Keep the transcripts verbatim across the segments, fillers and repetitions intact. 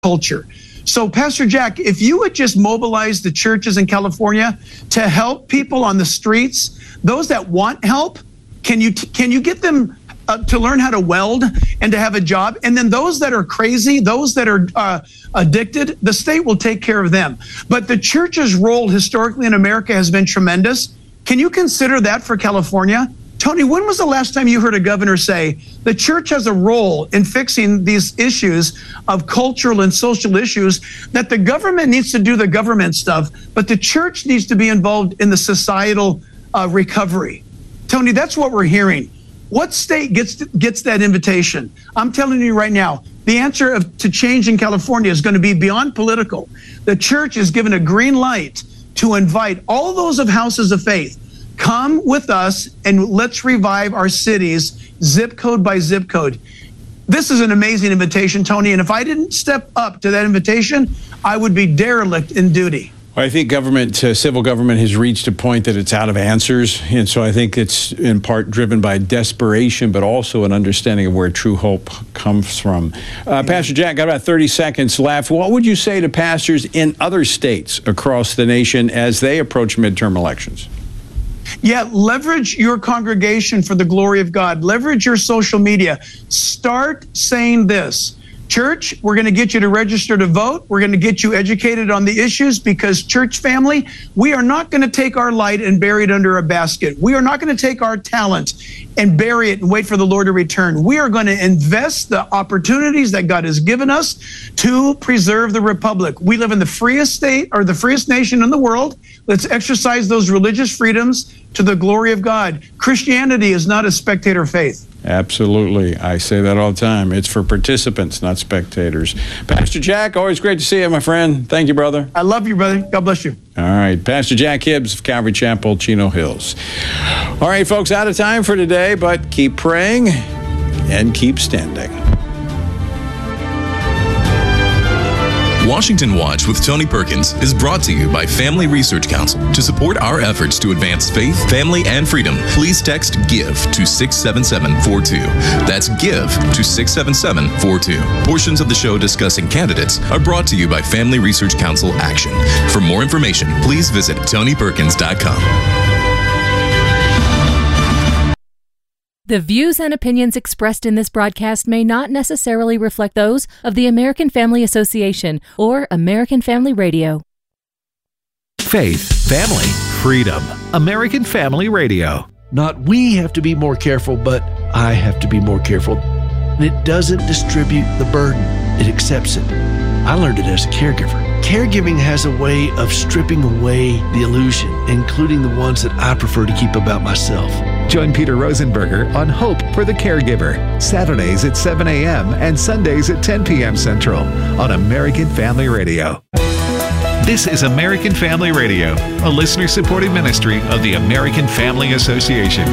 culture. So, Pastor Jack, if you would just mobilize the churches in California to help people on the streets, those that want help, can you can you get them uh, to learn how to weld and to have a job? And then those that are crazy, those that are uh, addicted, the state will take care of them. But the church's role historically in America has been tremendous. Can you consider that for California? Tony, when was the last time you heard a governor say the church has a role in fixing these issues of cultural and social issues, that the government needs to do the government stuff, but the church needs to be involved in the societal uh, recovery? Tony, that's what we're hearing. What state gets gets that invitation? I'm telling you right now, the answer of, to change in California is going to be beyond political. The church is given a green light to invite all those of houses of faith. Come with us and let's revive our cities, zip code by zip code. This is an amazing invitation, Tony, and if I didn't step up to that invitation, I would be derelict in duty. Well, I think government, uh, civil government has reached a point that it's out of answers, and so I think it's in part driven by desperation, but also an understanding of where true hope comes from. Uh, Pastor Jack, got about thirty seconds left. What would you say to pastors in other states across the nation as they approach midterm elections? Yeah, leverage your congregation for the glory of God. Leverage your social media. Start saying this. Church, we're going to get you to register to vote. We're going to get you educated on the issues, because, church family, we are not going to take our light and bury it under a basket. We are not going to take our talent and bury it and wait for the Lord to return. We are going to invest the opportunities that God has given us to preserve the republic. We live in the freest state, or the freest nation in the world. Let's exercise those religious freedoms to the glory of God. Christianity is not a spectator faith. Absolutely. I say that all the time. It's for participants, not spectators. Pastor Jack, always great to see you, my friend. Thank you, brother. I love you, brother. God bless you. All right. Pastor Jack Hibbs of Calvary Chapel, Chino Hills. All right, folks, out of time for today, but keep praying and keep standing. Washington Watch with Tony Perkins is brought to you by Family Research Council. To support our efforts to advance faith, family, and freedom, please text GIVE to six seven seven four two. That's GIVE to six seven seven four two. Portions of the show discussing candidates are brought to you by Family Research Council Action. For more information, please visit tony perkins dot com. The views and opinions expressed in this broadcast may not necessarily reflect those of the American Family Association or American Family Radio. Faith, family, freedom. American Family Radio. Not we have to be more careful, but I have to be more careful. And it doesn't distribute the burden. It accepts it. I learned it as a caregiver. Caregiving has a way of stripping away the illusion, including the ones that I prefer to keep about myself. Join Peter Rosenberger on Hope for the Caregiver, Saturdays at seven a.m. and Sundays at ten p.m. Central on American Family Radio. This is American Family Radio, a listener-supported ministry of the American Family Association.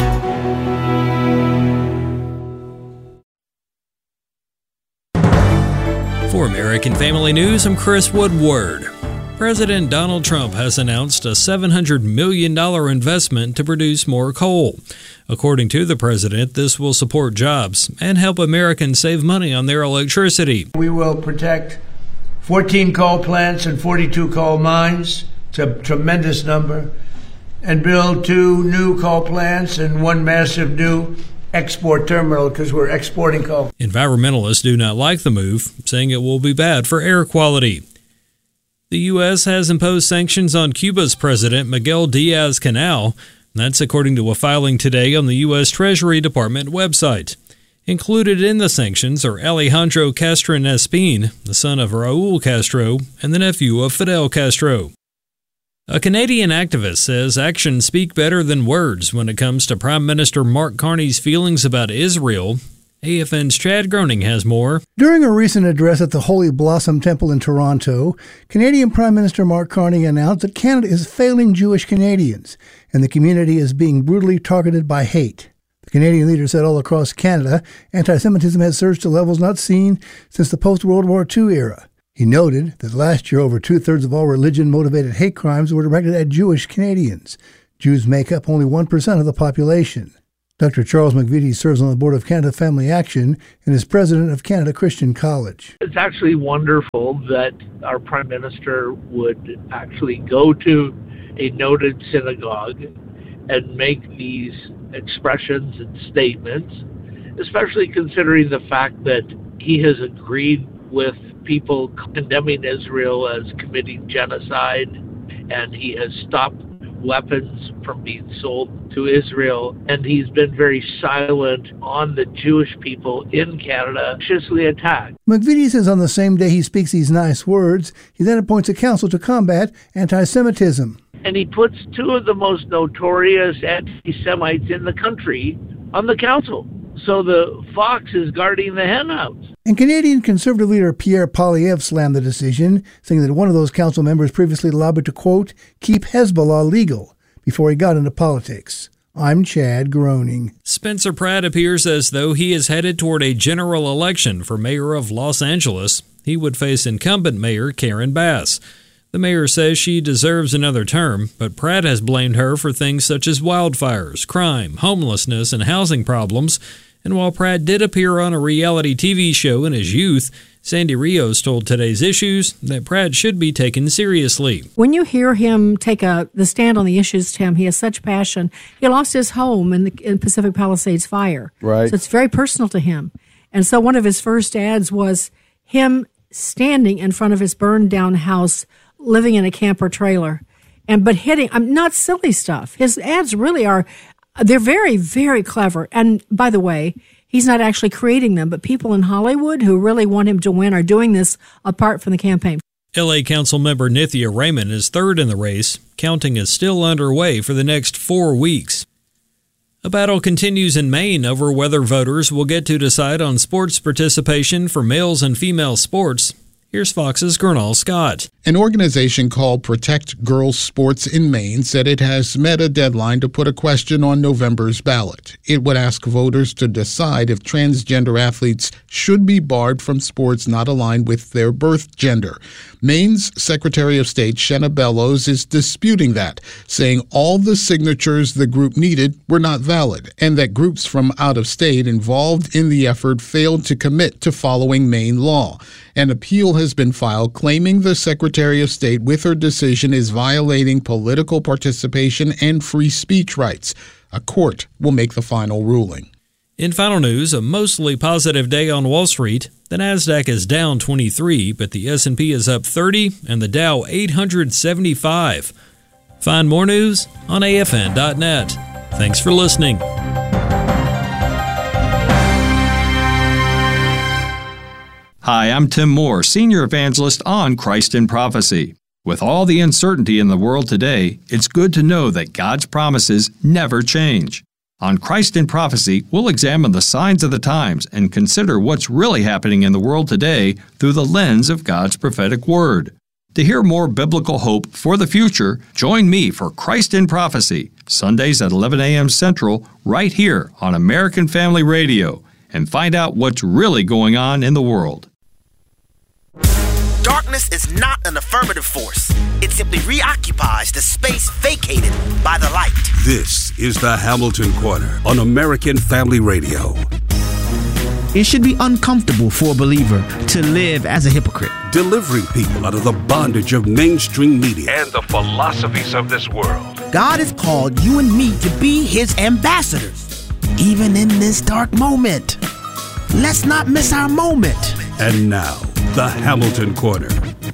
For American Family News, I'm Chris Woodward. President Donald Trump has announced a seven hundred million dollars investment to produce more coal. According to the president, this will support jobs and help Americans save money on their electricity. We will protect fourteen coal plants and forty-two coal mines. It's a tremendous number. And build two new coal plants and one massive new export terminal, because we're exporting coal. Environmentalists do not like the move, saying it will be bad for air quality. The U S has imposed sanctions on Cuba's president, Miguel Diaz-Canel. That's according to a filing today on the U S Treasury Department website. Included in the sanctions are Alejandro Castro-Nespin, the son of Raul Castro, and the nephew of Fidel Castro. A Canadian activist says actions speak better than words when it comes to Prime Minister Mark Carney's feelings about Israel. A F N's Chad Groening has more. During a recent address at the Holy Blossom Temple in Toronto, Canadian Prime Minister Mark Carney announced that Canada is failing Jewish Canadians, and the community is being brutally targeted by hate. The Canadian leader said all across Canada, anti-Semitism has surged to levels not seen since the post-World War Two era. He noted that last year over two-thirds of all religion-motivated hate crimes were directed at Jewish Canadians. Jews make up only one percent of the population. Doctor Charles McVitie serves on the board of Canada Family Action and is president of Canada Christian College. It's actually wonderful that our Prime Minister would actually go to a noted synagogue and make these expressions and statements, especially considering the fact that he has agreed with people condemning Israel as committing genocide, and he has stopped weapons from being sold to Israel, and he's been very silent on the Jewish people in Canada viciously attacked. McVitie says on the same day he speaks these nice words, he then appoints a council to combat anti-Semitism. And he puts two of the most notorious anti-Semites in the country on the council. So the fox is guarding the henhouse. And Canadian Conservative leader Pierre Poilievre slammed the decision, saying that one of those council members previously lobbied to, quote, keep Hezbollah legal before he got into politics. I'm Chad Groening. Spencer Pratt appears as though he is headed toward a general election for mayor of Los Angeles. He would face incumbent mayor Karen Bass. The mayor says she deserves another term, but Pratt has blamed her for things such as wildfires, crime, homelessness, and housing problems. And while Pratt did appear on a reality T V show in his youth, Sandy Rios told Today's Issues that Pratt should be taken seriously. When you hear him take a the stand on the issues, Tim, he has such passion. He lost his home in the in Pacific Palisades fire. Right. So it's very personal to him. And so one of his first ads was him standing in front of his burned down house, living in a camper trailer, and but hitting, I'm not silly stuff. His ads really are, they're very, very clever. And by the way, he's not actually creating them, but people in Hollywood who really want him to win are doing this apart from the campaign. L A Council member Nithya Raymond is third in the race. Counting is still underway for the next four weeks. A battle continues in Maine over whether voters will get to decide on sports participation for males and female sports. Here's Fox's Gernal Scott. An organization called Protect Girls Sports in Maine said it has met a deadline to put a question on November's ballot. It would ask voters to decide if transgender athletes should be barred from sports not aligned with their birth gender. Maine's Secretary of State, Shenna Bellows, is disputing that, saying all the signatures the group needed were not valid, and that groups from out of state involved in the effort failed to commit to following Maine law. An appeal has been filed claiming the Secretary of State with her decision is violating political participation and free speech rights. A court will make the final ruling. In final news, a mostly positive day on Wall Street. The Nasdaq is down twenty-three, but the S and P is up thirty and the Dow eight hundred seventy-five. Find more news on A F N dot net. Thanks for listening. Hi, I'm Tim Moore, Senior Evangelist on Christ in Prophecy. With all the uncertainty in the world today, it's good to know that God's promises never change. On Christ in Prophecy, we'll examine the signs of the times and consider what's really happening in the world today through the lens of God's prophetic word. To hear more biblical hope for the future, join me for Christ in Prophecy, Sundays at eleven a.m. Central, right here on American Family Radio, and find out what's really going on in the world. Darkness is not an affirmative force. It simply reoccupies the space vacated by the light. This is the Hamilton Corner on American Family Radio. It should be uncomfortable for a believer to live as a hypocrite. Delivering people out of the bondage of mainstream media and the philosophies of this world. God has called you and me to be his ambassadors, even in this dark moment. Let's not miss our moment. And now, the Hamilton Corner.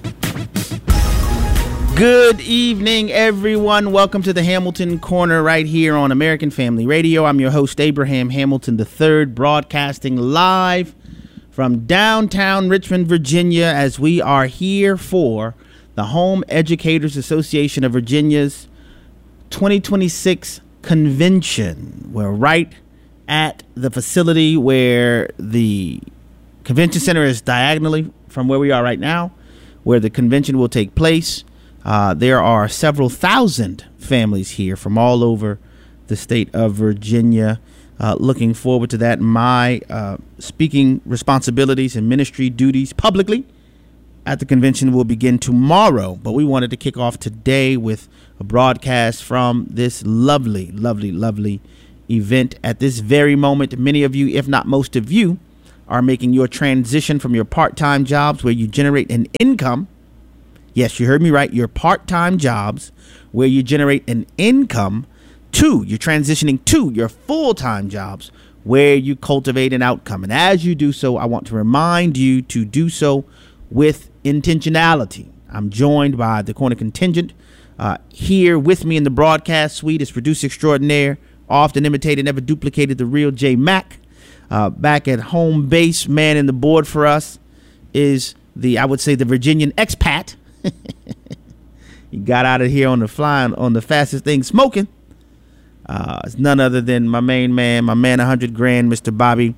Good evening, everyone. Welcome to the Hamilton Corner right here on American Family Radio. I'm your host, Abraham Hamilton the third, broadcasting live from downtown Richmond, Virginia, as we are here for the Home Educators Association of Virginia's twenty twenty-six convention. We're right at the facility where the convention center is diagonally from where we are right now, where the convention will take place. Uh, there are several thousand families here from all over the state of Virginia. Uh, looking forward to that. My uh, speaking responsibilities and ministry duties publicly at the convention will begin tomorrow, but we wanted to kick off today with a broadcast from this lovely, lovely, lovely event at this very moment. Many of you, if not most of you, are making your transition from your part-time jobs where you generate an income. Yes, you heard me right. Your part-time jobs where you generate an income to, you're transitioning to your full-time jobs where you cultivate an outcome. And as you do so, I want to remind you to do so with intentionality. I'm joined by the Corner Contingent. Uh, here with me in the broadcast suite is producer extraordinaire, often imitated, never duplicated, the real J Mac. Uh, back at home base, man in the board for us is the, I would say, the Virginian expat. He got out of here on the fly on the fastest thing smoking. Uh, it's none other than my main man, my man, one hundred grand, Mister Bobby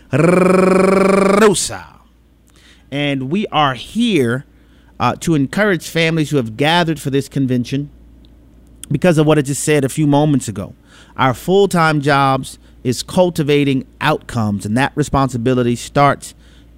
Rosa. And we are here uh, to encourage families who have gathered for this convention because of what I just said a few moments ago. Our full-time jobs is cultivating outcomes, and that responsibility starts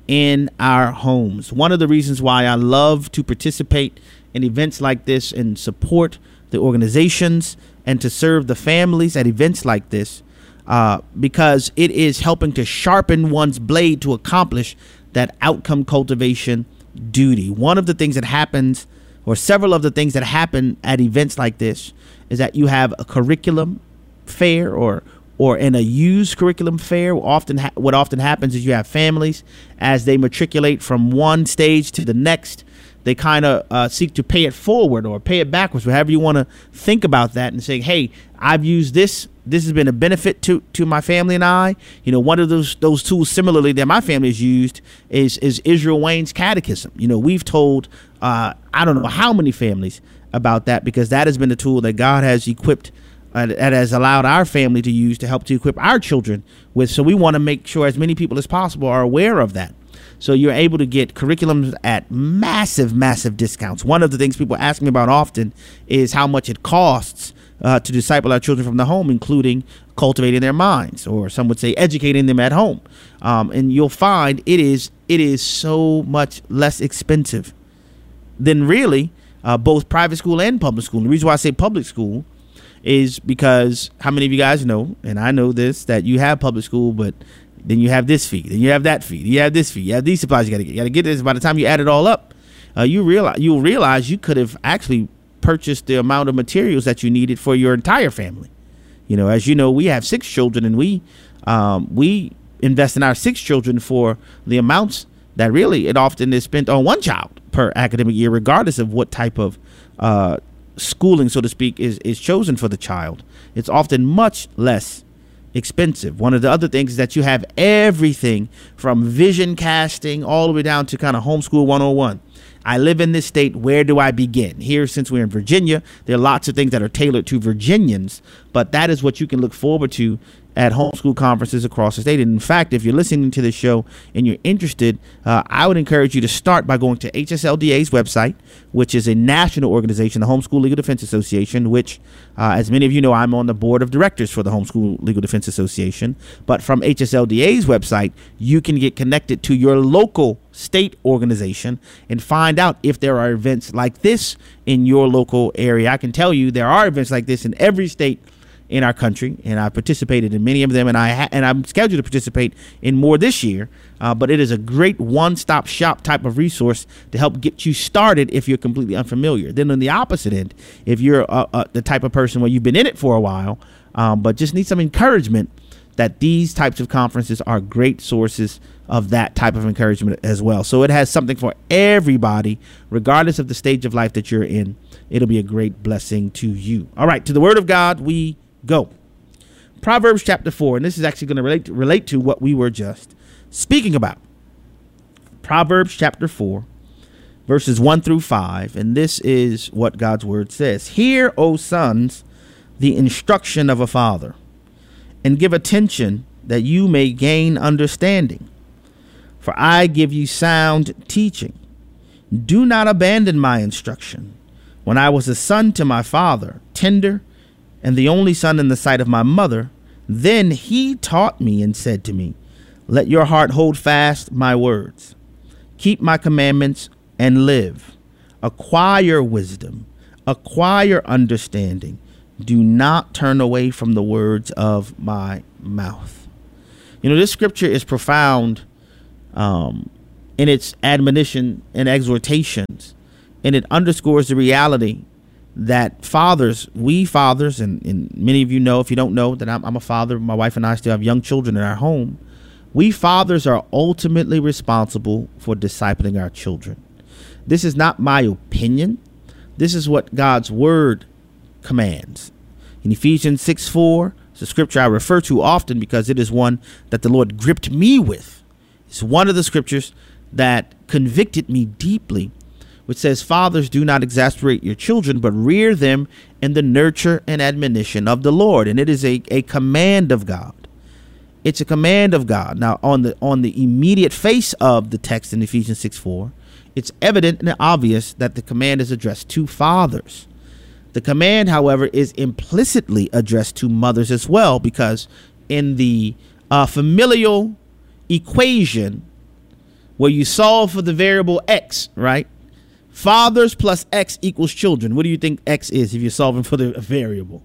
in our homes. One of the reasons why I love to participate in events like this and support the organizations and to serve the families at events like this, uh, because it is helping to sharpen one's blade to accomplish that outcome cultivation duty. One of the things that happens, or several of the things that happen at events like this, is that you have a curriculum fair or or in a used curriculum fair. Often ha- what often happens is you have families, as they matriculate from one stage to the next, they kind of uh, seek to pay it forward or pay it backwards, however you want to think about that, and say, hey, I've used this. This has been a benefit to, to my family and I. You know, one of those those tools similarly that my family has used is, is Israel Wayne's Catechism. You know, we've told, uh, I don't know how many families about that, because that has been the tool that God has equipped, uh, that has allowed our family to use to help to equip our children with. So we want to make sure as many people as possible are aware of that. So you're able to get curriculums at massive, massive discounts. One of the things people ask me about often is how much it costs uh, to disciple our children from the home, including cultivating their minds, or some would say educating them at home. Um, and you'll find it is it is so much less expensive than really uh, both private school and public school. The reason why I say public school is because how many of you guys know, and I know this, that you have public school, but then you have this fee, then you have that fee, you have this fee, you have these supplies you got to get. You got to get this. By the time you add it all up, uh, you realize you'll realize you could have actually purchased the amount of materials that you needed for your entire family. You know, as you know, we have six children, and we um, we invest in our six children for the amounts that really it often is spent on one child per academic year, regardless of what type of uh, schooling, so to speak, is is chosen for the child. It's often much less expensive. One of the other things is that you have everything from vision casting all the way down to kind of homeschool one oh one. I live in this state. Where do I begin? Here, since we're in Virginia, there are lots of things that are tailored to Virginians, but that is what you can look forward to at homeschool conferences across the state. And in fact, if you're listening to this show and you're interested, uh, I would encourage you to start by going to H S L D A's website, which is a national organization, the Homeschool Legal Defense Association, which, uh, as many of you know, I'm on the board of directors for the Homeschool Legal Defense Association. But from H S L D A's website, you can get connected to your local state organization and find out if there are events like this in your local area. I can tell you there are events like this in every state in our country, and I participated in many of them, and I ha- and I'm scheduled to participate in more this year. Uh, but it is a great one-stop shop type of resource to help get you started if you're completely unfamiliar. Then on the opposite end, if you're uh, uh, the type of person where you've been in it for a while, um, but just need some encouragement, that these types of conferences are great sources of that type of encouragement as well. So it has something for everybody, regardless of the stage of life that you're in. It'll be a great blessing to you. All right, to the Word of God we go. Proverbs chapter four, and this is actually going to relate to, relate to what we were just speaking about. Proverbs chapter four, verses one through five, and this is what God's word says. Hear, O sons, the instruction of a father, and give attention that you may gain understanding. For I give you sound teaching. Do not abandon my instruction. When I was a son to my father, tender, and the only son in the sight of my mother, then he taught me and said to me, let your heart hold fast my words. Keep my commandments and live. Acquire wisdom. Acquire understanding. Do not turn away from the words of my mouth. You know, this scripture is profound um, in its admonition and exhortations, and it underscores the reality that fathers, we fathers, and, and many of you know, if you don't know, that I'm, I'm a father. My wife and I still have young children in our home. We fathers are ultimately responsible for discipling our children. This is not my opinion. This is what God's word commands. In Ephesians six four, it's a scripture I refer to often because it is one that the Lord gripped me with. It's one of the scriptures that convicted me deeply, which says, fathers, do not exasperate your children, but rear them in the nurture and admonition of the Lord. And it is a, a command of God. It's a command of God. Now, on the on the immediate face of the text in Ephesians six four, it's evident and obvious that the command is addressed to fathers. The command, however, is implicitly addressed to mothers as well, because in the uh, familial equation where you solve for the variable x, right? Fathers plus x equals children. What do you think x is if you're solving for the variable?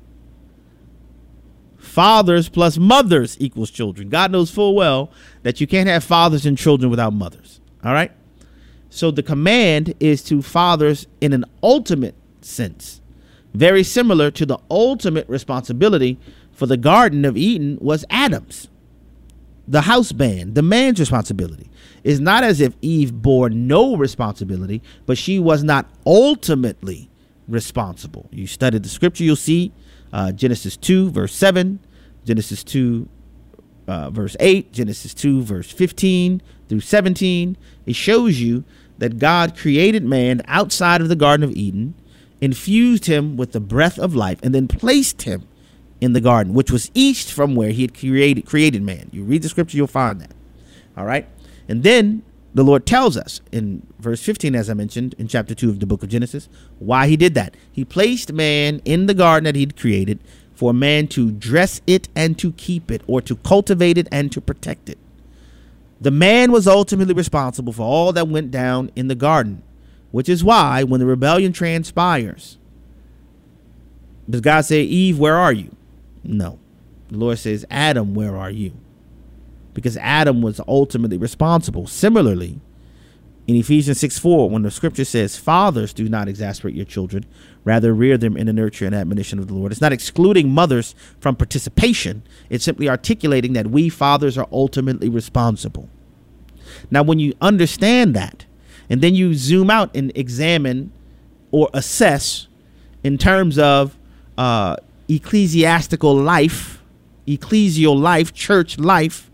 Fathers plus mothers equals children. God knows full well that you can't have fathers and children without mothers. All right. So the command is to fathers in an ultimate sense, very similar to the ultimate responsibility for the Garden of Eden was Adam's. The house band, the man's responsibility. It's not as if Eve bore no responsibility, but she was not ultimately responsible. You study the scripture, you'll see uh, Genesis two, verse seven, Genesis two, uh, verse eight, Genesis two, verse fifteen through seventeen. It shows you that God created man outside of the Garden of Eden, infused him with the breath of life, and then placed him in the garden, which was east from where he had created created man. You read the scripture, you'll find that. All right. And then the Lord tells us in verse fifteen, as I mentioned in chapter two of the book of Genesis, why he did that. He placed man in the garden that he'd created for man to dress it and to keep it, or to cultivate it and to protect it. The man was ultimately responsible for all that went down in the garden, which is why when the rebellion transpires, does God say, Eve, where are you? No. The Lord says, Adam, where are you? Because Adam was ultimately responsible. Similarly, in Ephesians six four, when the scripture says, fathers, do not exasperate your children, rather rear them in the nurture and admonition of the Lord. It's not excluding mothers from participation. It's simply articulating that we fathers are ultimately responsible. Now, when you understand that, and then you zoom out and examine or assess in terms of uh, ecclesiastical life, ecclesial life, church life,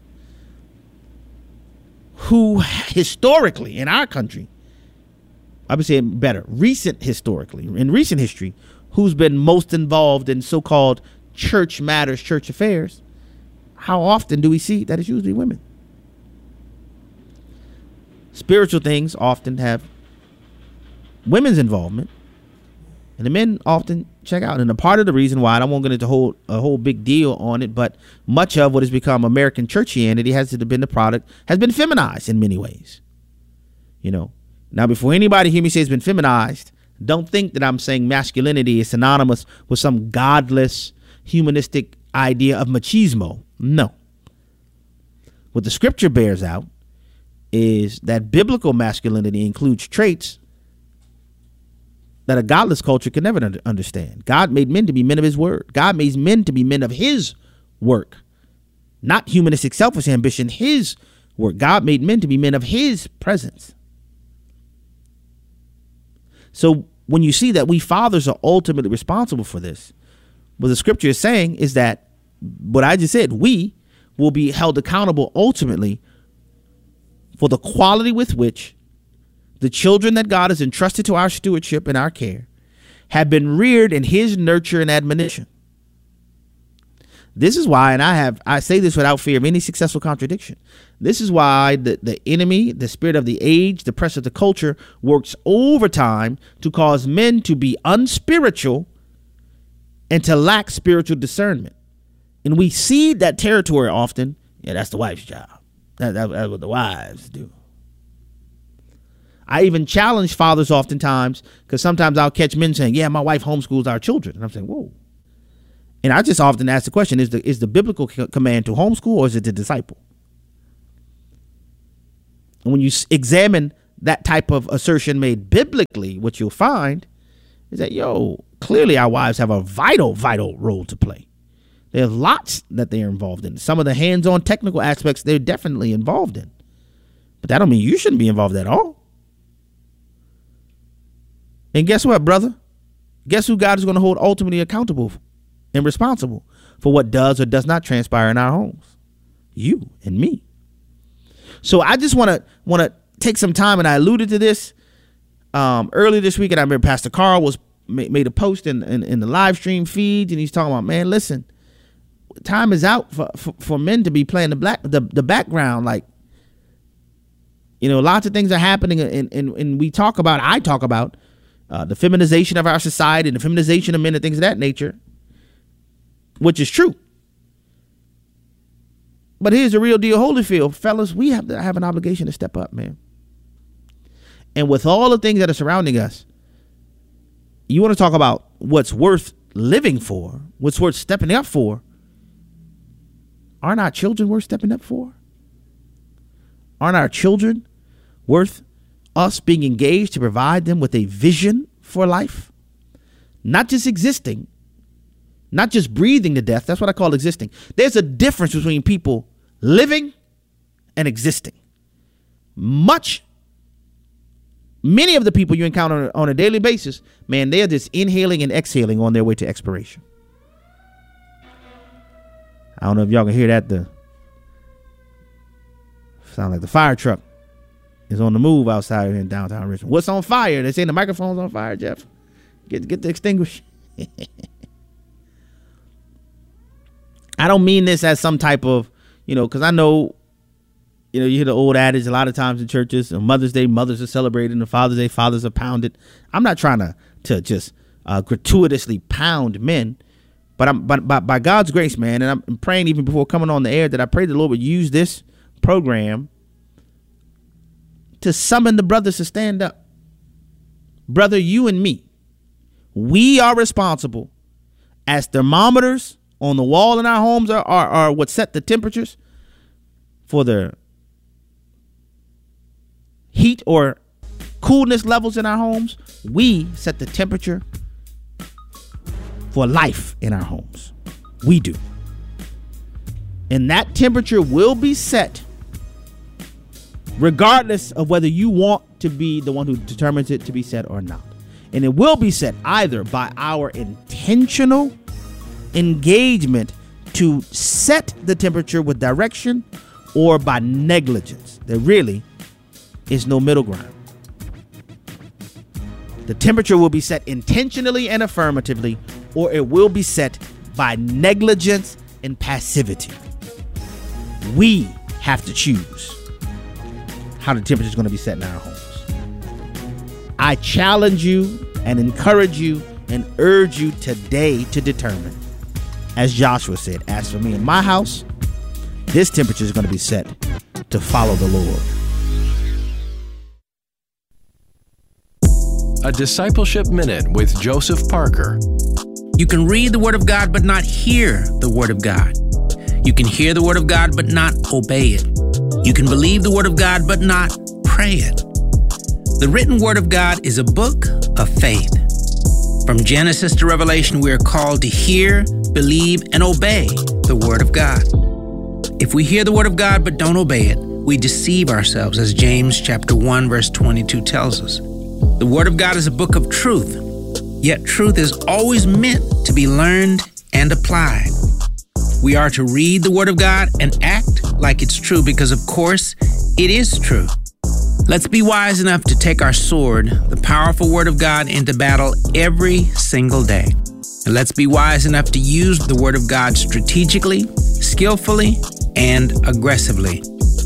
who historically in our country, I would say better, recent historically, in recent history, who's been most involved in so-called church matters, church affairs, how often do we see that it's usually women? Spiritual things often have women's involvement, and the men often check out. And a part of the reason why, and I won't get into a whole, a whole big deal on it, but much of what has become American churchianity has been the product, has been feminized in many ways. You know, now before anybody hear me say it's been feminized, don't think that I'm saying masculinity is synonymous with some godless, humanistic idea of machismo. No. What the scripture bears out is that biblical masculinity includes traits that a godless culture can never understand. God made men to be men of his word. God made men to be men of his work, not humanistic selfish ambition, his work. God made men to be men of his presence. So when you see that we fathers are ultimately responsible for this, what the scripture is saying is that what I just said, we will be held accountable ultimately for the quality with which the children that God has entrusted to our stewardship and our care have been reared in his nurture and admonition. This is why, and I have I say this without fear of any successful contradiction, this is why the, the enemy, the spirit of the age, the press of the culture, works overtime to cause men to be unspiritual and to lack spiritual discernment. And we cede that territory often. Yeah, that's the wife's job. That, that, that's what the wives do. I even challenge fathers oftentimes, because sometimes I'll catch men saying, yeah, my wife homeschools our children. And I'm saying, whoa, And I just often ask the question, is the, is the biblical command to homeschool or is it to disciple? And when you examine that type of assertion made biblically, what you'll find is that, yo, clearly our wives have a vital, vital role to play. There's lots that they're involved in. Some of the hands-on technical aspects they're definitely involved in. But that don't mean you shouldn't be involved at all. And guess what, brother? Guess who God is going to hold ultimately accountable and responsible for what does or does not transpire in our homes? You and me. So I just want to want to take some time, and I alluded to this um, early this week, and I remember Pastor Carl was made a post in, in, in the live stream feed, and he's talking about, man, listen, time is out for, for, for men to be playing the black the, the background. Like, you know, lots of things are happening, and, and, and we talk about, I talk about uh, the feminization of our society and the feminization of men and things of that nature, which is true. But here's the real deal, Holyfield. Fellas, we have to have an obligation to step up, man. And with all the things that are surrounding us, you want to talk about what's worth living for, what's worth stepping up for. Aren't our children worth stepping up for? Aren't our children worth us being engaged to provide them with a vision for life? Not just existing, not just breathing to death. That's what I call existing. There's a difference between people living and existing. Much, many of the people you encounter on a daily basis, man, they're just inhaling and exhaling on their way to expiration. I don't know if y'all can hear that. The sound like the fire truck is on the move outside here in downtown Richmond. What's on fire? They say the microphone's on fire, Jeff. Get get the extinguisher. I don't mean this as some type of, you know, because I know, you know, you hear the old adage a lot of times in churches, on Mother's Day, mothers are celebrated, and Father's Day, fathers are pounded. I'm not trying to to just uh, gratuitously pound men, but I'm but, but by God's grace, man, and I'm praying even before coming on the air that I pray the Lord would use this program to summon the brothers to stand up. Brother, you and me, we are responsible as thermometers on the wall in our homes are, are, are what set the temperatures for the heat or coolness levels in our homes. We set the temperature for life in our homes. We do. And that temperature will be set regardless of whether you want to be the one who determines it to be set or not. And it will be set either by our intentional engagement to set the temperature with direction or by negligence. There really is no middle ground. The temperature will be set intentionally and affirmatively, or it will be set by negligence and passivity. We have to choose how the temperature is going to be set in our homes. I challenge you and encourage you and urge you today to determine, as Joshua said, as for me and my house, this temperature is going to be set to follow the Lord. A Discipleship Minute with Joseph Parker. You can read the Word of God but not hear the Word of God. You can hear the Word of God but not obey it. You can believe the Word of God but not pray it. The written Word of God is a book of faith. From Genesis to Revelation, we are called to hear, believe, and obey the Word of God. If we hear the Word of God but don't obey it, we deceive ourselves, as James chapter one, verse twenty-two tells us. The Word of God is a book of truth, yet truth is always meant to be learned and applied. We are to read the Word of God and act like it's true because, of course, it is true. Let's be wise enough to take our sword, the powerful Word of God, into battle every single day. And let's be wise enough to use the Word of God strategically, skillfully, and aggressively.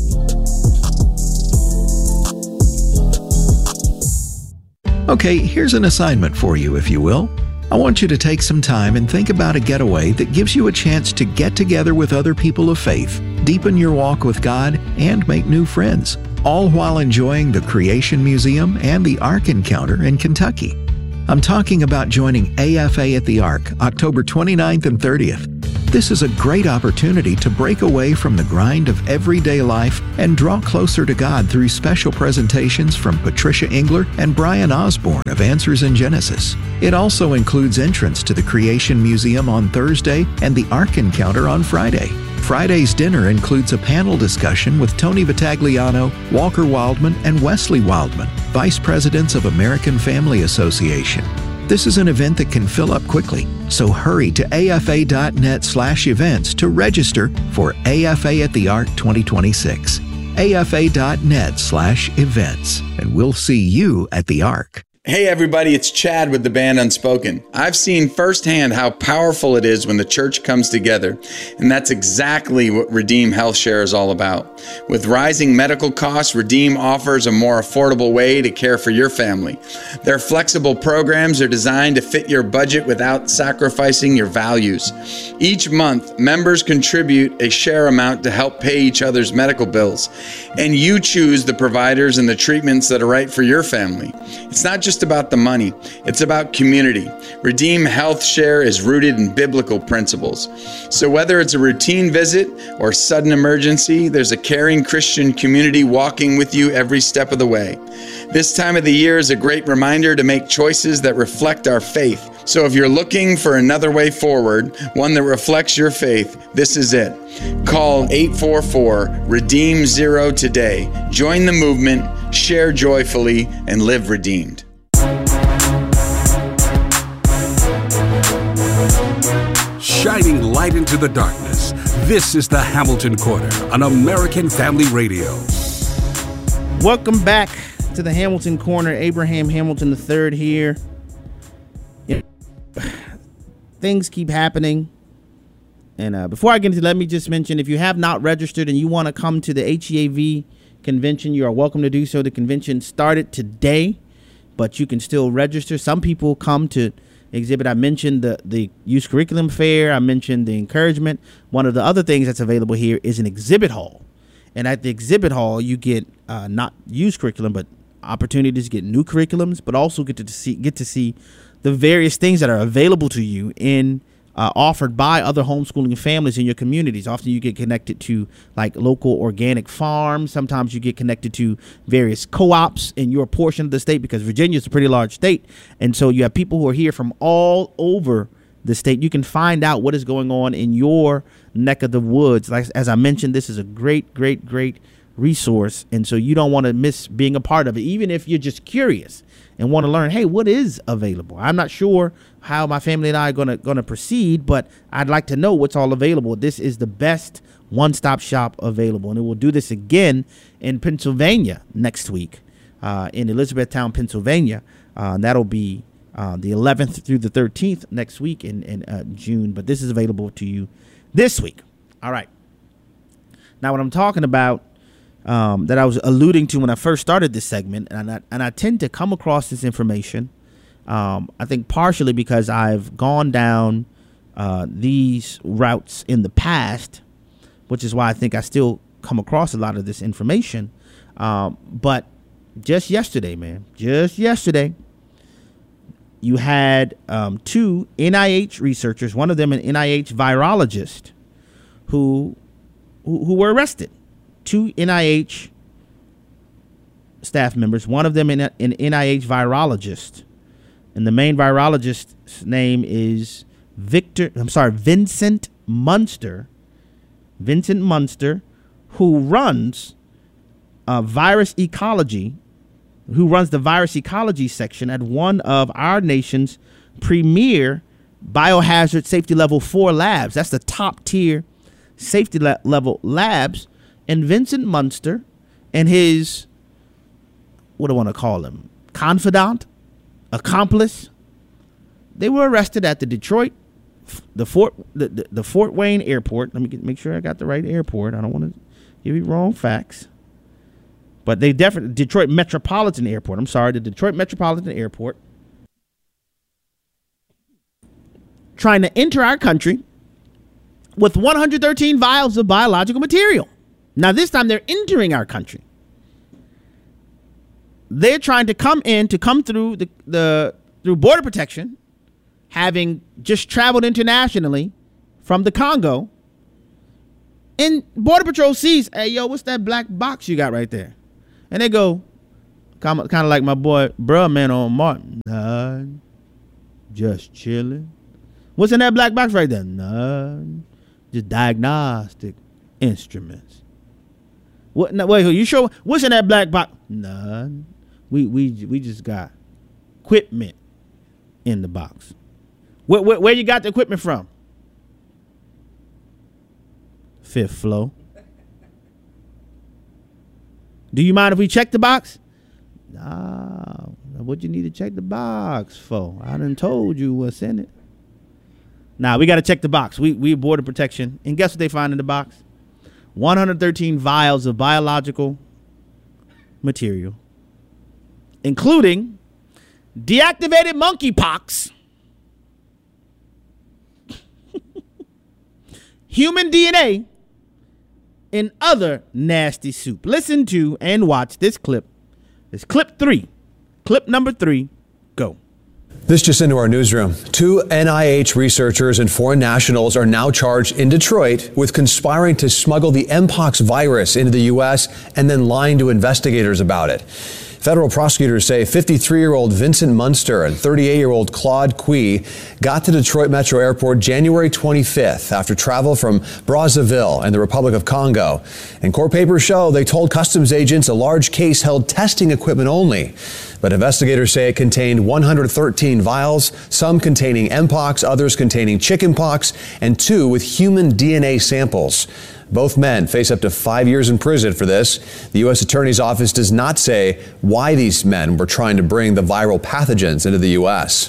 Okay, here's an assignment for you, if you will. I want you to take some time and think about a getaway that gives you a chance to get together with other people of faith, deepen your walk with God, and make new friends, all while enjoying the Creation Museum and the Ark Encounter in Kentucky. I'm talking about joining A F A at the Ark October twenty-ninth and thirtieth. This is a great opportunity to break away from the grind of everyday life and draw closer to God through special presentations from Patricia Engler and Brian Osborne of Answers in Genesis. It also includes entrance to the Creation Museum on Thursday and the Ark Encounter on Friday. Friday's dinner includes a panel discussion with Tony Vitagliano, Walker Wildman, and Wesley Wildman, Vice Presidents of American Family Association. This is an event that can fill up quickly, so hurry to afa.net slash events to register for A F A at the Ark twenty twenty-six. afa.net slash events, and we'll see you at the Ark. Hey everybody, it's Chad with the band Unspoken. I've seen firsthand how powerful it is when the church comes together, and that's exactly what Redeem Health Share is all about. With rising medical costs, Redeem offers a more affordable way to care for your family. Their flexible programs are designed to fit your budget without sacrificing your values. Each month, members contribute a share amount to help pay each other's medical bills, and you choose the providers and the treatments that are right for your family. It's not just about the money, it's about community. Redeem Health Share is rooted in biblical principles. So whether it's a routine visit or sudden emergency, there's a caring Christian community walking with you every step of the way. This time of the year is a great reminder to make choices that reflect our faith. So if you're looking for another way forward, one that reflects your faith, this is it. Call eight four four, redeem zero today. Join the movement, share joyfully, and live redeemed. Shining light into the darkness. This is the Hamilton Corner on American Family Radio. Welcome back to the Hamilton Corner. Abraham Hamilton the third here. You know, things keep happening. And uh, before I get into it, let me just mention, if you have not registered and you want to come to the H E A V convention, you are welcome to do so. The convention started today, but you can still register. Some people come to exhibit. I mentioned the, the youth curriculum fair. I mentioned the encouragement. One of the other things that's available here is an exhibit hall. And at the exhibit hall, you get uh, not youth curriculum, but opportunities to get new curriculums, but also get to see get to see the various things that are available to you in uh, offered by other homeschooling families in your communities. Often you get connected to like local organic farms. Sometimes you get connected to various co-ops in your portion of the state, because Virginia is a pretty large state. And so you have people who are here from all over the state. You can find out what is going on in your neck of the woods. Like, as I mentioned, this is a great, great, great resource. And so you don't want to miss being a part of it, even if you're just curious and want to learn, hey, what is available? I'm not sure how my family and I are going to going to proceed, but I'd like to know what's all available. This is the best one-stop shop available. And it will do this again in Pennsylvania next week, uh, in Elizabethtown, Pennsylvania. Uh, and that'll be uh, the eleventh through the thirteenth next week in, in uh, June. But this is available to you this week. All right. Now, what I'm talking about, Um, that I was alluding to when I first started this segment, and I, and I tend to come across this information, um, I think partially because I've gone down uh, these routes in the past, which is why I think I still come across a lot of this information. Um, but just yesterday, man, just yesterday, you had um, two N I H researchers, one of them an N I H virologist, who who, who were arrested. Two N I H staff members, one of them an, an N I H virologist. And the main virologist's name is Victor, I'm sorry, Vincent Munster. Vincent Munster, who runs uh, virus ecology, who runs the virus ecology section at one of our nation's premier biohazard safety level four labs. That's the top tier safety le- level labs. And Vincent Munster and his, what do I want to call him, confidant, accomplice, they were arrested at the Detroit, the Fort, the, the, the Fort Wayne airport. Let me get, make sure I got the right airport. I don't want to give you wrong facts. But they definitely, Detroit Metropolitan Airport. I'm sorry, the Detroit Metropolitan Airport. Trying to enter our country with one hundred thirteen vials of biological material. Now, this time they're entering our country. They're trying to come in, to come through the, the through Border Protection, having just traveled internationally from the Congo, and Border Patrol sees, hey, yo, what's that black box you got right there? And they go, kind of like my boy, bruh, man, on Martin. Nah, just chilling. What's in that black box right there? Nah, just diagnostic instruments. What? No, wait, you sure? What's in that black box? Nah, we we we just got equipment in the box. Where, where, where you got the equipment from? Fifth floor. Do you mind if we check the box? Nah, what you need to check the box for? I done told you what's in it. Nah, we got to check the box. We we Border Protection, and guess what they find in the box? one hundred thirteen vials of biological material, including deactivated monkeypox, human D N A, and other nasty soup. Listen to and watch this clip. It's clip three. Clip number three. Go. This just into our newsroom. Two N I H researchers and foreign nationals are now charged in Detroit with conspiring to smuggle the Mpox virus into the U S and then lying to investigators about it. Federal prosecutors say fifty-three-year-old Vincent Munster and thirty-eight-year-old Claude Quee got to Detroit Metro Airport January twenty-fifth after travel from Brazzaville and the Republic of Congo. And court papers show they told customs agents a large case held testing equipment only. But investigators say it contained one hundred thirteen vials, some containing Mpox, others containing chickenpox, and two with human D N A samples. Both men face up to five years in prison for this. The U S Attorney's Office does not say why these men were trying to bring the viral pathogens into the U S.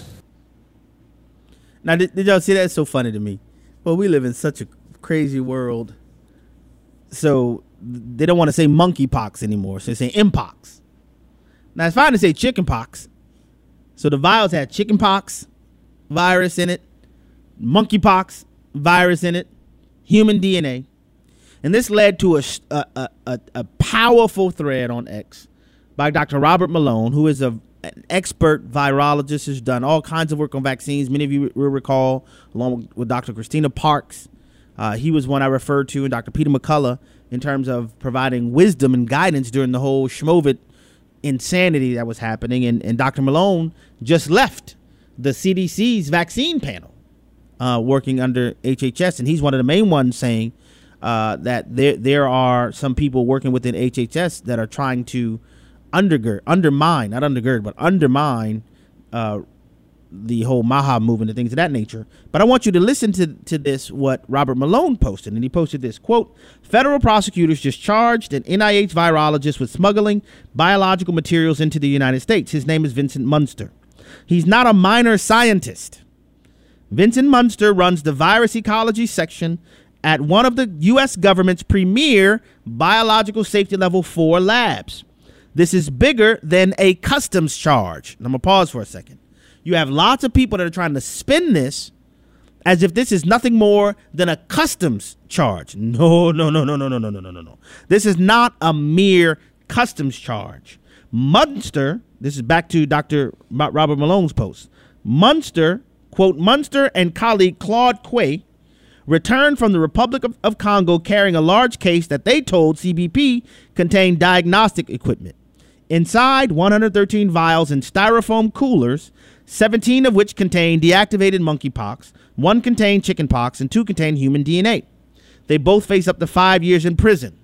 Now, did, did y'all see that? It's so funny to me. Well, we live in such a crazy world. So they don't want to say monkeypox anymore. So they say Mpox. Now, it's fine to say chickenpox. So the vials had chickenpox virus in it, monkeypox virus in it, human D N A. And this led to a, a, a, a powerful thread on X by Doctor Robert Malone, who is a, an expert virologist, has done all kinds of work on vaccines. Many of you will recall, along with Doctor Christina Parks. Uh, he was one I referred to, and Doctor Peter McCullough, in terms of providing wisdom and guidance during the whole Schmovid insanity that was happening. And, and Doctor Malone just left the C D C's vaccine panel, uh, working under H H S. And he's one of the main ones saying uh, that there there are some people working within H H S that are trying to undergird, undermine, not undergird, but undermine uh, the whole Maha movement and things of that nature. But I want you to listen to, to this, what Robert Malone posted. And he posted this, quote, federal prosecutors just charged an N I H virologist with smuggling biological materials into the United States. His name is Vincent Munster. He's not a minor scientist. Vincent Munster runs the virus ecology section at one of the U S government's premier biological safety level four labs. This is bigger than a customs charge. And I'm going to pause for a second. You have lots of people that are trying to spin this as if this is nothing more than a customs charge. No, no, no, no, no, no, no, no, no, no, no. This is not a mere customs charge. Munster, this is back to Doctor Robert Malone's post. Munster, quote, Munster and colleague Claude Quee returned from the Republic of, of Congo carrying a large case that they told C B P contained diagnostic equipment. Inside, one hundred thirteen vials in styrofoam coolers, seventeen of which contained deactivated monkeypox, one contained chickenpox, and two contained human D N A. They both face up to five years in prison.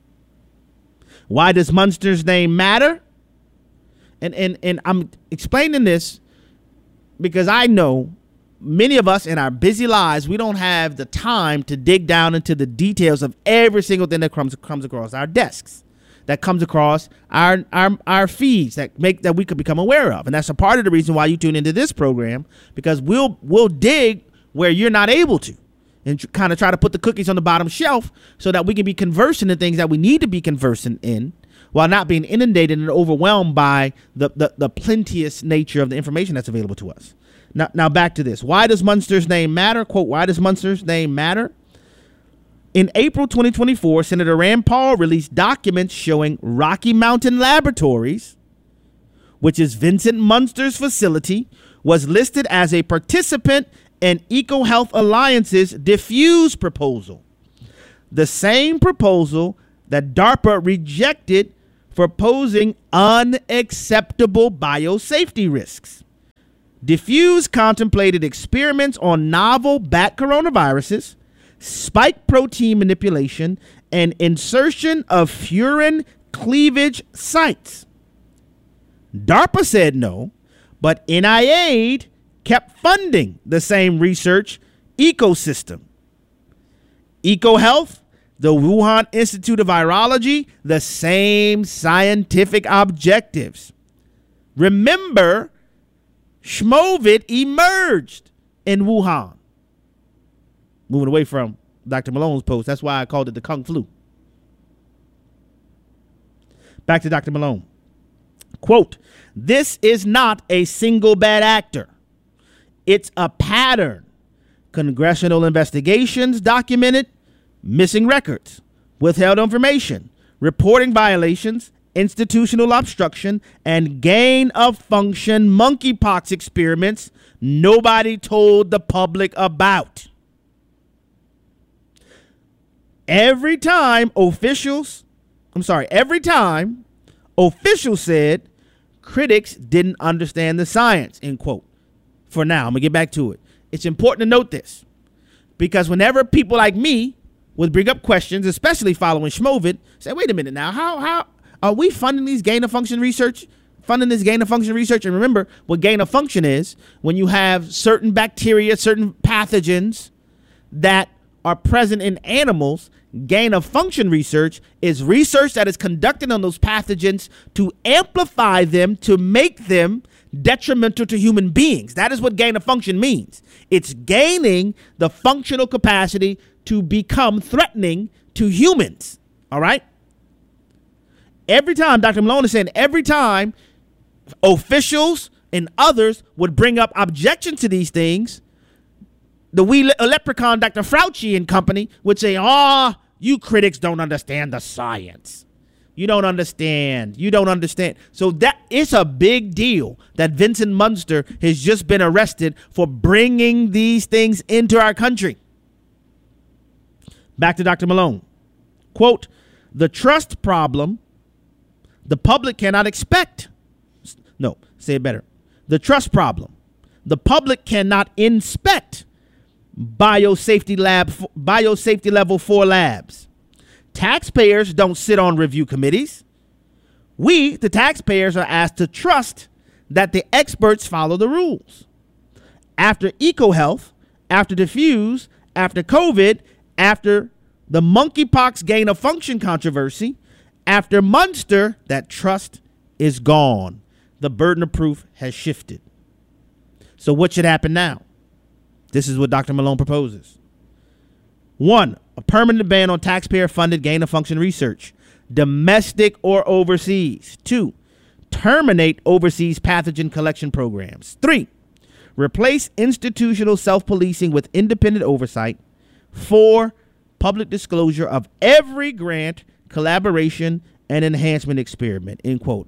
Why does Munster's name matter? And, and, and I'm explaining this because I know many of us in our busy lives, we don't have the time to dig down into the details of every single thing that comes, comes across our desks, that comes across our, our our feeds that make that we could become aware of. And that's a part of the reason why you tune into this program, because we'll we'll dig where you're not able to and tr- kind of try to put the cookies on the bottom shelf so that we can be conversing in things that we need to be conversing in while not being inundated and overwhelmed by the, the, the plenteous nature of the information that's available to us. Now, now back to this. Why does Munster's name matter? Quote, why does Munster's name matter? In April twenty twenty-four, Senator Rand Paul released documents showing Rocky Mountain Laboratories, which is Vincent Munster's facility, was listed as a participant in EcoHealth Alliance's Diffuse proposal, the same proposal that DARPA rejected for posing unacceptable biosafety risks. Diffuse contemplated experiments on novel bat coronaviruses, spike protein manipulation, and insertion of furin cleavage sites. DARPA said no, but N I A I D kept funding the same research ecosystem. EcoHealth, the Wuhan Institute of Virology, the same scientific objectives. Remember, Schmovid emerged in Wuhan. Moving away from Doctor Malone's post, that's why I called it the Kung Flu. Back to Doctor Malone. Quote, this is not a single bad actor. It's a pattern. Congressional investigations documented missing records, withheld information, reporting violations, institutional obstruction, and gain of function monkeypox experiments nobody told the public about. Every time officials, I'm sorry, every time officials said critics didn't understand the science, end quote. For now, I'm going to get back to it. It's important to note this because whenever people like me would bring up questions, especially following Schmovid, say, wait a minute now, how how are we funding these gain of function research, funding this gain of function research? And remember what gain of function is when you have certain bacteria, certain pathogens that are present in animals. Gain of function research is research that is conducted on those pathogens to amplify them, to make them detrimental to human beings. That is what gain of function means. It's gaining the functional capacity to become threatening to humans. All right. Every time, Doctor Malone is saying, every time officials and others would bring up objections to these things, the wee le- leprechaun, Doctor Fauci and company would say, oh, you critics don't understand the science. You don't understand. You don't understand. So that it's a big deal that Vincent Munster has just been arrested for bringing these things into our country. Back to Doctor Malone. Quote, the trust problem the public cannot expect. No, say it better. The trust problem. The public cannot inspect biosafety lab, biosafety level four labs. Taxpayers don't sit on review committees. We, the taxpayers, are asked to trust that the experts follow the rules. After EcoHealth, after Diffuse, after COVID, after the monkeypox gain of function controversy, after Munster, that trust is gone. The burden of proof has shifted. So what should happen now? This is what Doctor Malone proposes. One, a permanent ban on taxpayer-funded gain-of-function research, domestic or overseas. Two, terminate overseas pathogen collection programs. Three, replace institutional self-policing with independent oversight. Four, public disclosure of every grant, collaboration, and enhancement experiment, end quote.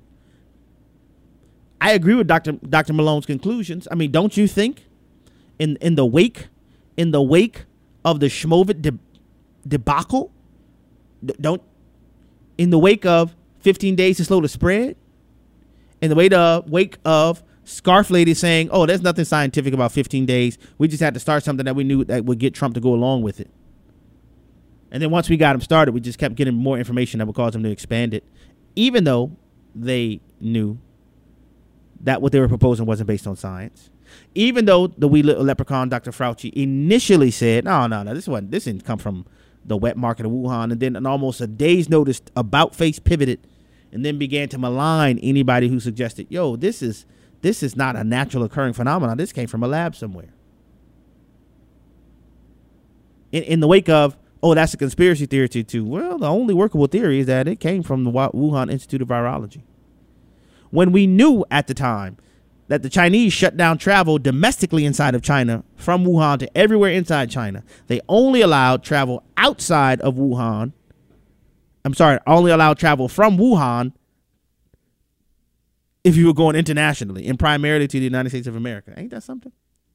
I agree with Doctor Doctor Malone's conclusions. I mean, don't you think in, in the wake, in the wake of the Schmovid de- debacle, don't, in the wake of fifteen days to slow the spread, in the wake of, wake of Scarf Lady saying, oh, there's nothing scientific about fifteen days. We just had to start something that we knew that would get Trump to go along with it. And then once we got him started, we just kept getting more information that would cause him to expand it, even though they knew that what they were proposing wasn't based on science. Even though the wee little leprechaun, Doctor Fauci, initially said, no, no, no, this wasn't, this didn't come from the wet market of Wuhan. And then in almost a day's notice, about face pivoted and then began to malign anybody who suggested, yo, this is this is not a natural occurring phenomenon. This came from a lab somewhere. In, in the wake of, oh, that's a conspiracy theory too, too. Well, the only workable theory is that it came from the Wuhan Institute of Virology. When we knew at the time that the Chinese shut down travel domestically inside of China from Wuhan to everywhere inside China, they only allowed travel outside of Wuhan. I'm sorry, only allowed travel from Wuhan if you were going internationally and primarily to the United States of America. Ain't that something?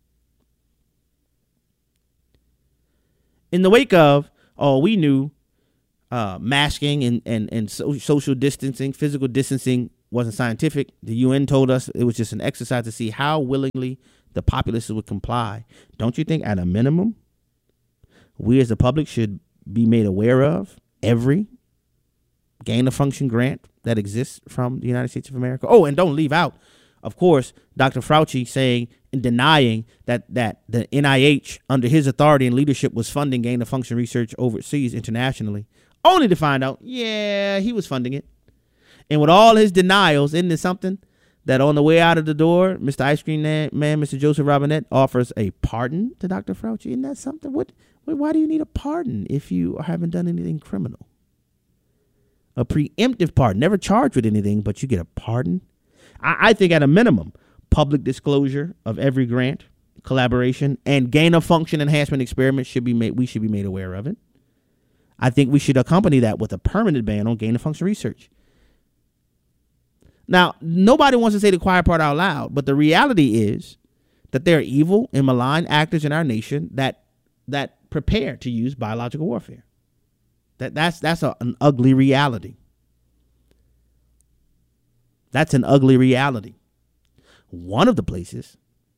In the wake of, oh, we knew uh, masking and, and, and so, social distancing, physical distancing wasn't scientific. The U N told us it was just an exercise to see how willingly the populace would comply. Don't you think at a minimum, we as the public should be made aware of every gain of function grant that exists from the United States of America? Oh, and don't leave out, of course, Doctor Fauci saying and denying that, that the N I H under his authority and leadership was funding gain of function research overseas internationally, only to find out, yeah, he was funding it. And with all his denials, isn't it something that on the way out of the door, Mister Ice Cream Man, Mister Joseph Robinette, offers a pardon to Doctor Fauci? Isn't that something? What, why do you need a pardon if you haven't done anything criminal? A preemptive pardon, never charged with anything, but you get a pardon. I, I think at a minimum, public disclosure of every grant, collaboration, and gain of function enhancement experiment should be made. We should be made aware of it. I think we should accompany that with a permanent ban on gain of function research. Now, nobody wants to say the quiet part out loud, but the reality is that there are evil and malign actors in our nation that that prepare to use biological warfare. That that's that's a, an ugly reality. That's an ugly reality. One of the places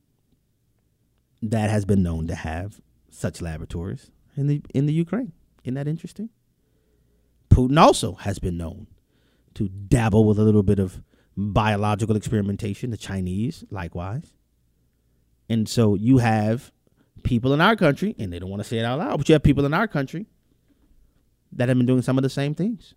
that has been known to have such laboratories in the in the Ukraine. Isn't that interesting? Putin also has been known to dabble with a little bit of biological experimentation. The Chinese, likewise. And so you have people in our country, and they don't want to say it out loud, but you have people in our country that have been doing some of the same things.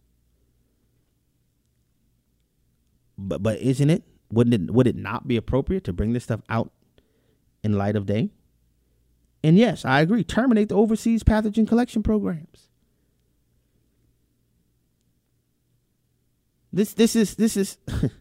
But but isn't it? Wouldn't it would it not be appropriate to bring this stuff out in light of day? And yes, I agree. Terminate the overseas pathogen collection programs. This this is this is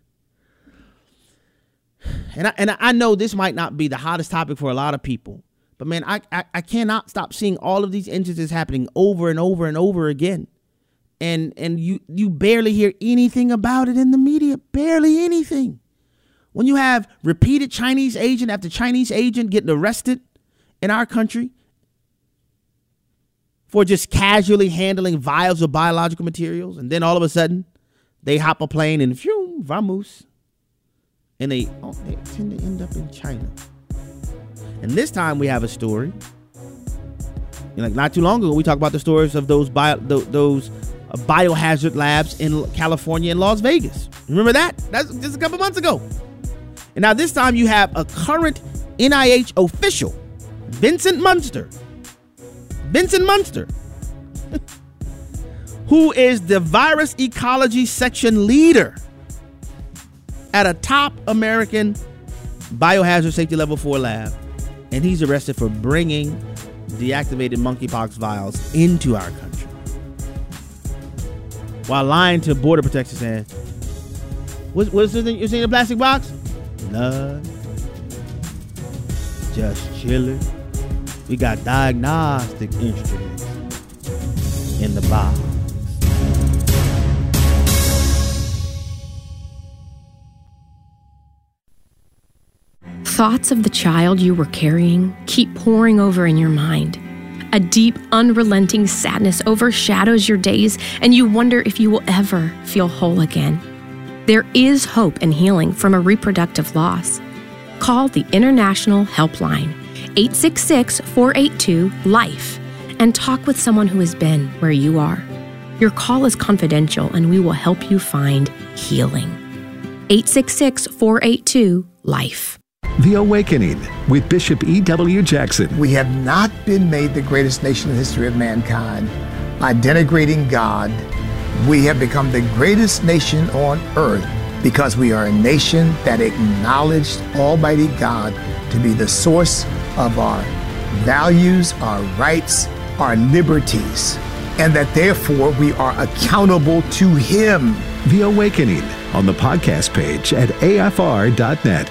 and I and I know this might not be the hottest topic for a lot of people, but man, I, I I cannot stop seeing all of these instances happening over and over and over again. And and you you barely hear anything about it in the media, barely anything. When you have repeated Chinese agent after Chinese agent getting arrested in our country for just casually handling vials of biological materials, and then all of a sudden they hop a plane and phew, vamos, and they, oh, they tend to end up in China. And this time we have a story. You know, like not too long ago, we talked about the stories of those bio, th- those uh, biohazard labs in California and Las Vegas. Remember that? That's just a couple months ago. And now this time you have a current N I H official, Vincent Munster. Vincent Munster, who is the virus ecology section leader at a top American biohazard safety level four lab. And he's arrested for bringing deactivated monkeypox vials into our country while lying to Border Protection saying, What, what's the thing you see in the plastic box? None. Just chilling. We got diagnostic instruments in the box. Thoughts of the child you were carrying keep pouring over in your mind. A deep, unrelenting sadness overshadows your days, and you wonder if you will ever feel whole again. There is hope and healing from a reproductive loss. Call the International Helpline, eight six six, four eight two, LIFE, and talk with someone who has been where you are. Your call is confidential, and we will help you find healing. eight six six, four eight two, LIFE. The Awakening with Bishop E W. Jackson. We have not been made the greatest nation in the history of mankind by denigrating God. We have become the greatest nation on earth because we are a nation that acknowledged Almighty God to be the source of our values, our rights, our liberties, and that therefore we are accountable to Him. The Awakening on the podcast page at A F R dot net.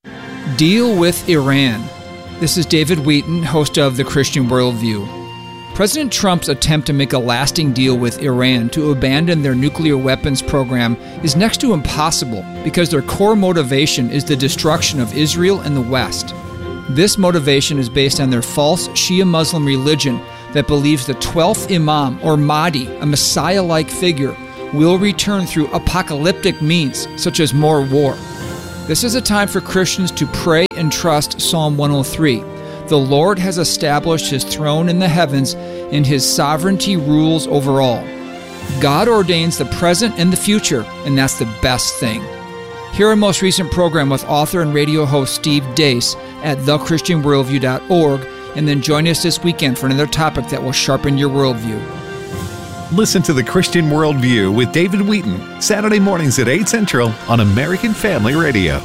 Deal with Iran. This is David Wheaton, host of The Christian Worldview. President Trump's attempt to make a lasting deal with Iran to abandon their nuclear weapons program is next to impossible because their core motivation is the destruction of Israel and the West. This motivation is based on their false Shia Muslim religion that believes the twelfth Imam, or Mahdi, a Messiah-like figure, will return through apocalyptic means, such as more war. This is a time for Christians to pray and trust Psalm one oh three. The Lord has established his throne in the heavens, and his sovereignty rules over all. God ordains the present and the future, and that's the best thing. Hear our most recent program with author and radio host Steve Deace at the christian worldview dot org, and then join us this weekend for another topic that will sharpen your worldview. Listen to The Christian Worldview with David Wheaton, Saturday mornings at eight Central on American Family Radio.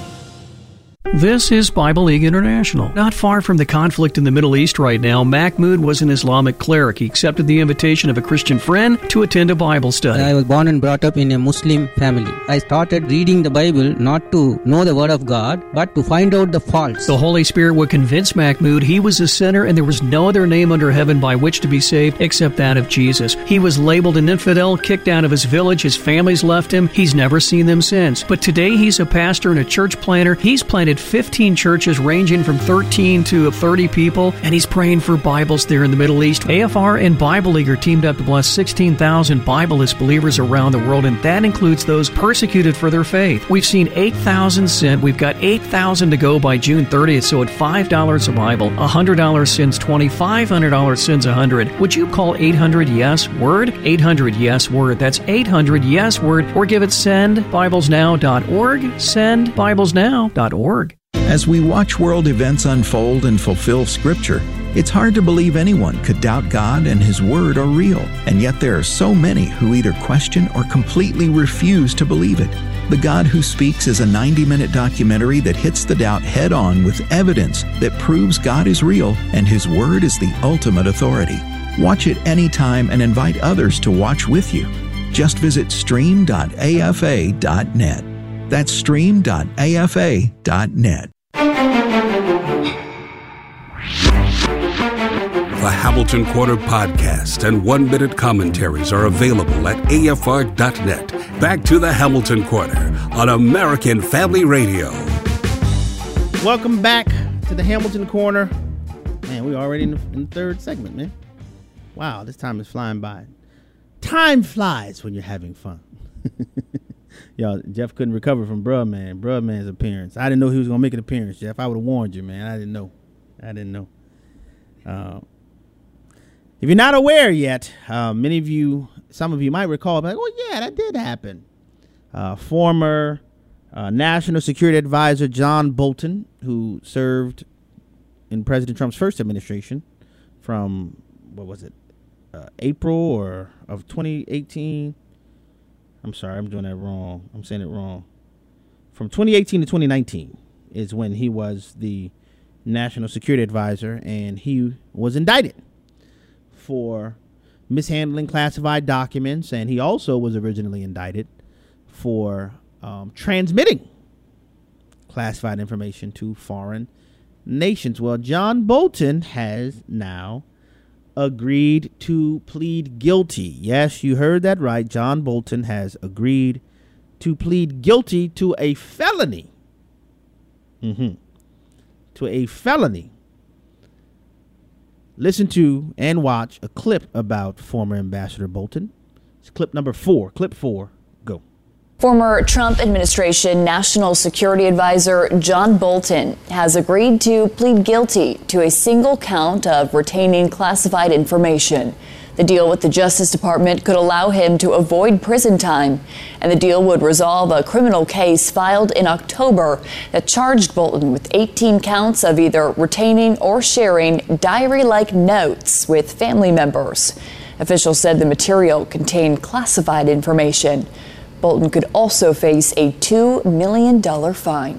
This is Bible League International. Not far from the conflict in the Middle East right now, Mahmoud was an Islamic cleric. He accepted the invitation of a Christian friend to attend a Bible study. I was born and brought up in a Muslim family. I started reading the Bible not to know the Word of God, but to find out the faults. The Holy Spirit would convince Mahmoud he was a sinner and there was no other name under heaven by which to be saved except that of Jesus. He was labeled an infidel, kicked out of his village, his family's left him. He's never seen them since. But today he's a pastor and a church planter. He's planted fifteen churches ranging from thirteen to thirty people, and he's praying for Bibles there in the Middle East. A F R and Bible League are teamed up to bless sixteen thousand Bibleless believers around the world, and that includes those persecuted for their faith. We've seen eight thousand sent. We've got eight thousand to go by June thirtieth, so at five dollars a Bible, one hundred dollars sends twenty, five hundred dollars sends one hundred. Would you call eight hundred yes word? eight hundred yes word. That's eight hundred yes word, or give it send bibles now dot org, send bibles now dot org. As we watch world events unfold and fulfill Scripture, it's hard to believe anyone could doubt God and His Word are real, and yet there are so many who either question or completely refuse to believe it. The God Who Speaks is a ninety-minute documentary that hits the doubt head-on with evidence that proves God is real and His Word is the ultimate authority. Watch it anytime and invite others to watch with you. Just visit stream dot a f a dot net. That's stream dot a f a dot net. The Hamilton Corner podcast and one-minute commentaries are available at a f r dot net. Back to the Hamilton Corner on American Family Radio. Welcome back to the Hamilton Corner. Man, we're already in the, in the third segment, man. Wow, this time is flying by. Time flies when you're having fun. Y'all, Jeff couldn't recover from Bruh Man. Bruh Man's appearance. I didn't know he was going to make an appearance, Jeff. I would have warned you, man. I didn't know. I didn't know. Uh, if you're not aware yet, uh, many of you, some of you might recall, like, oh, yeah, that did happen. Uh, former uh, National Security Advisor John Bolton, who served in President Trump's first administration from, what was it, uh, April or of twenty eighteen. I'm sorry, I'm doing that wrong. I'm saying it wrong. From twenty eighteen to twenty nineteen is when he was the National Security Advisor, and he was indicted for mishandling classified documents, and he also was originally indicted for um, transmitting classified information to foreign nations. Well, John Bolton has now agreed to plead guilty. Yes, you heard that right. John Bolton has agreed to plead guilty to a felony. Mm-hmm. To a felony. Listen to and watch a clip about former Ambassador Bolton. It's clip number four. Clip four. Go. Former Trump administration National Security Advisor John Bolton has agreed to plead guilty to a single count of retaining classified information. The deal with the Justice Department could allow him to avoid prison time, and the deal would resolve a criminal case filed in October that charged Bolton with eighteen counts of either retaining or sharing diary-like notes with family members. Officials said the material contained classified information. Bolton could also face a two million dollars fine.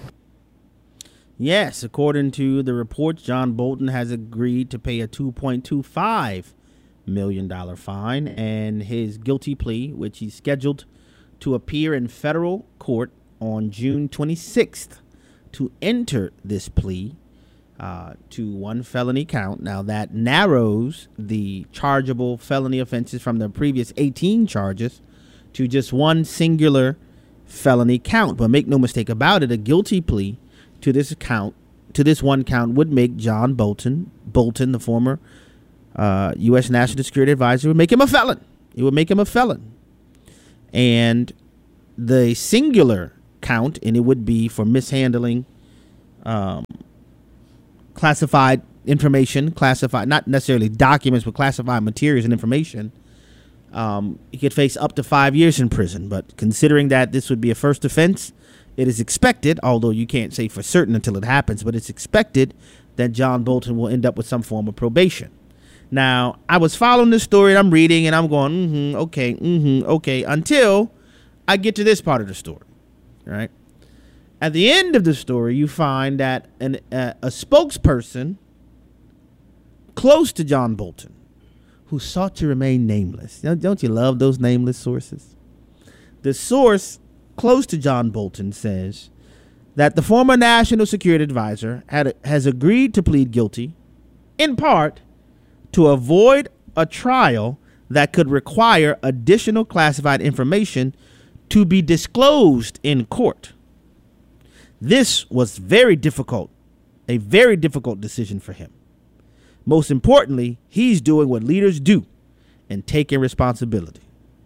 Yes, according to the reports, John Bolton has agreed to pay a two point two five million dollars fine, and his guilty plea, which he's scheduled to appear in federal court on June twenty-sixth. To enter this plea, uh, to one felony count. Now, that narrows the chargeable felony offenses from the previous eighteen charges to just one singular felony count. But make no mistake about it, a guilty plea to this count, to this one count, would make John Bolton, Bolton, the former uh, U S National Security Advisor, would make him a felon. It would make him a felon. And the singular count, and it would be for mishandling um, classified information, classified, not necessarily documents, but classified materials and information, um, he could face up to five years in prison. But considering that this would be a first offense, it is expected, although you can't say for certain until it happens, but it's expected that John Bolton will end up with some form of probation. Now, I was following this story, and I'm reading, and I'm going, mm-hmm, okay, mm-hmm, okay, until I get to this part of the story, right? At the end of the story, you find that an, uh, a spokesperson close to John Bolton, who sought to remain nameless. Don't you love those nameless sources? The source close to John Bolton says that the former National Security Advisor had, has agreed to plead guilty, in part, to avoid a trial that could require additional classified information to be disclosed in court. This was very difficult, a very difficult decision for him. Most importantly, he's doing what leaders do and taking responsibility.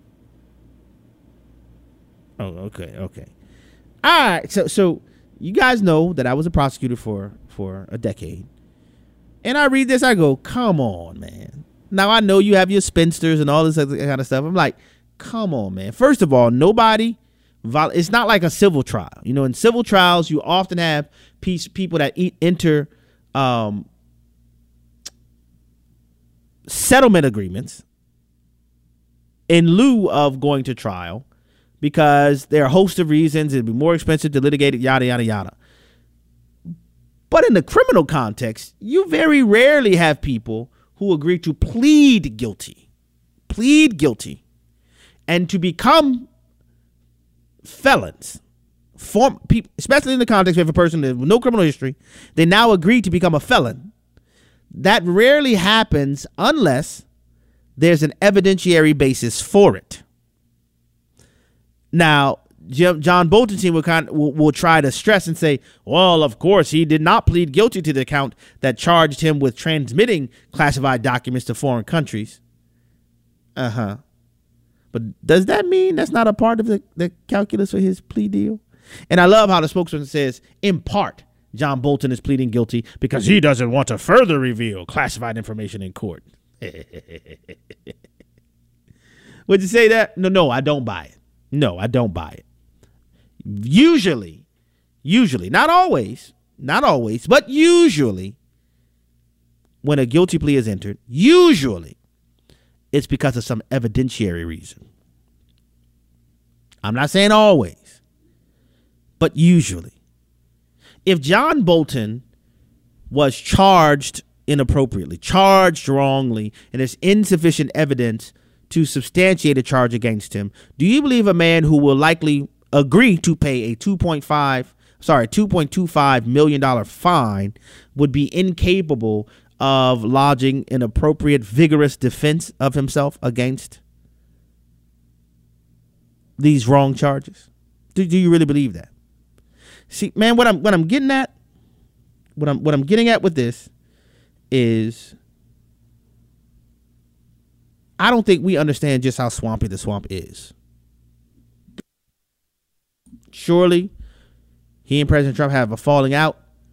Oh, okay, okay. All right, so so you guys know that I was a prosecutor for, for a decade. And I read this, I go, come on, man. Now, I know you have your spinsters and all this other kind of stuff. I'm like, come on, man. First of all, nobody, it's not like a civil trial. You know, in civil trials, you often have piece, people that eat, enter um, settlement agreements in lieu of going to trial because there are a host of reasons. It'd be more expensive to litigate it, yada, yada, yada. But in the criminal context, you very rarely have people who agree to plead guilty, plead guilty, and to become felons. Form, people, especially in the context of a person with no criminal history, they now agree to become a felon. That rarely happens unless there's an evidentiary basis for it. Now, John Bolton's team will, kind of, will, will try to stress and say, well, of course, he did not plead guilty to the count that charged him with transmitting classified documents to foreign countries. Uh-huh. But does that mean that's not a part of the, the calculus for his plea deal? And I love how the spokesman says, in part, John Bolton is pleading guilty because he doesn't want to further reveal classified information in court. Would you say that? No, no, I don't buy it. No, I don't buy it. Usually, usually, not always, not always, but usually, when a guilty plea is entered, usually it's because of some evidentiary reason. I'm not saying always, but usually. If John Bolton was charged inappropriately, charged wrongly, and there's insufficient evidence to substantiate a charge against him, do you believe a man who will likely agree to pay a two point five, sorry, two point two five million dollars fine would be incapable of lodging an appropriate, vigorous defense of himself against these wrong charges? Do, do you really believe that? See, man, what I'm what I'm getting at, what I'm what I'm getting at with this is I don't think we understand just how swampy the swamp is. Surely, he and President Trump have a falling out.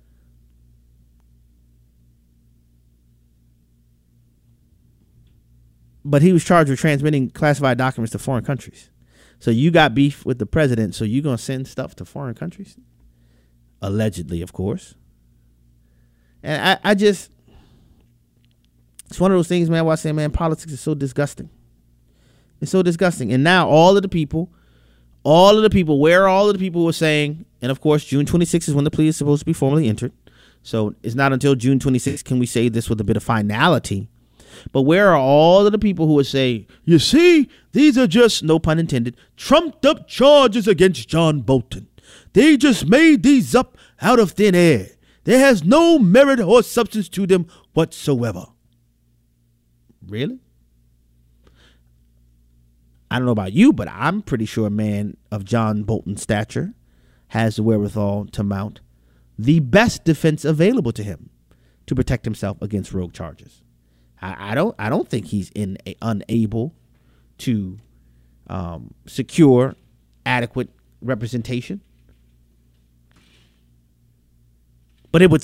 But he was charged with transmitting classified documents to foreign countries. So you got beef with the president, so you're going to send stuff to foreign countries? Allegedly, of course. And I, I just, it's one of those things, man, where I say, man, politics is so disgusting. It's so disgusting. And now all of the people, all of the people, where are all of the people who are saying, and of course, June twenty-sixth is when the plea is supposed to be formally entered. So it's not until June twenty-sixth can we say this with a bit of finality. But where are all of the people who would say, you see, these are just, no pun intended, trumped up charges against John Bolton. They just made these up out of thin air. There has no merit or substance to them whatsoever. Really? I don't know about you, but I'm pretty sure a man of John Bolton's stature has the wherewithal to mount the best defense available to him to protect himself against rogue charges. I, I don't I don't think he's in a, unable to um, secure adequate representation. But it would